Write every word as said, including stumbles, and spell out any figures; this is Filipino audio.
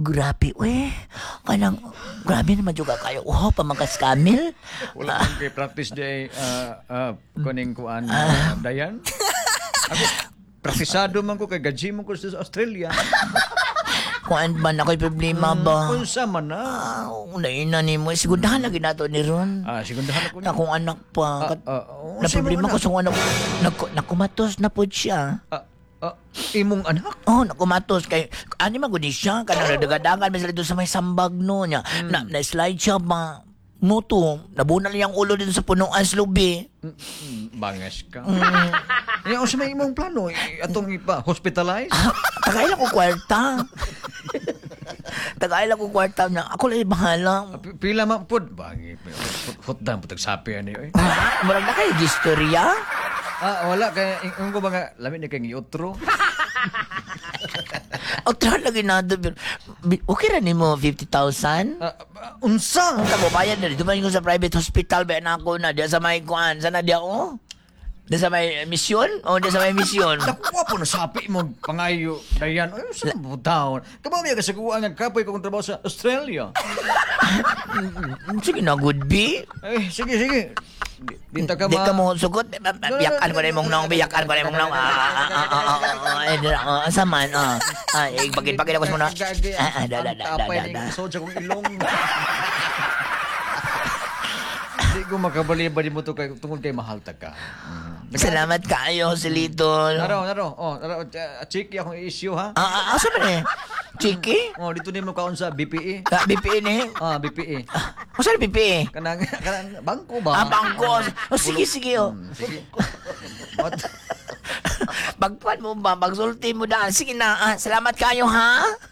Grabe, we. Kanang, grabe naman juga kayo. Oh, pamangkas Kamil. Wala kang kay practice day uh, uh, kuning kuan uh, Dayan. Ako, praktisado man ko kay gaji mo ko sa Australia. Kuan ba na ko'y problema ba? Unsa man na. Ah, unaina ni mo. Sigundahan lagi nato ni Ron. Ah, sigundahan ako Na akong anak pa. Ah, ah, na unsa problema mo ko anak? sa anak. Naku- Nakumatos na po siya. Ah, ah, imong anak? Oh, nakumatos kay ani man gud ni siya kanang nagadagan man sila dito sa may sambag no nya. Na na slide siya ba muto, nabunal niyang ulo dito sa punuan sa lubi. Mm, mm, Bangas ka. Eh, unsa may imong plano? I- Atong ipa hospitalize? Tagay lang ko kwarta. Tagay lang ko kwarta na. Ako lang bahala. P- Pila man pud bangi. Hutdan putag sapi ani oy. Ah, murag na kayo gistorya. Ah, wala kay ang ko ba nga lami ni kay giotro. O tara lagi na do. Okay ra nimo fifty thousand? Ah, ah, unsa? Ang tabo bayad na dito man ko sa private hospital ba na ako na dia sa may kuan sana dia oh. Dia sa may misyon o dia sa may misyon. Nakuha po na sapi mo pangayo Dayan. Ay, saan mo down? Kamo may kasaguan nga kapoy kung trabaho sa Australia. Sige na good be. Eh, sige, sige. Di, di ta ka Di ma... ka mo sugot. Biyakan ko na imong nong. Biyakan ko na imong nong. Ah, ah, ah, ah, ah, ah, eh, dira, ah, asa man, ah. Ah, eh, pagin-pagin ako sa muna. Ah, ah, da, da, da, da, Tapay da, ni da. soja kong ilong. Di ko makabali-bali mo to kay tungod kay mahal ta ka. Mm. Salamat kaayo, Silito. Naro, naro. Oh, naro. Uh, chiki akong issue ha. Ah, ah, asa man eh? Chiki? Oh, dito ni mo kaon sa B P E. Ah, B P E ni? Ah, B P E. Asa B P E? Kanang kanang bangko ba? Ah, bangko. Oh, sige, sige, oh. Hmm, sige. What? Pagpuan mo ba? Pagsulti mo daan. Sige na, ah, salamat kayo, ha?